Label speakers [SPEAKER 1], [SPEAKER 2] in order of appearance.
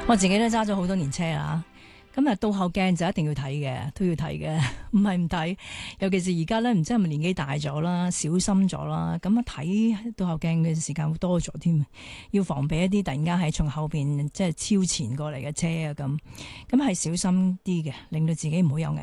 [SPEAKER 1] 我自己都揸咗好多年車啦，咁啊倒後鏡就一定要睇嘅，都要睇嘅，唔係唔睇。尤其是而家咧，唔知係咪年紀大咗啦，小心咗啦，咁啊睇倒後鏡嘅時間會多咗添，要防備一啲突然間係從後邊即係超前過嚟嘅車啊咁係小心啲嘅，令到自己唔好有危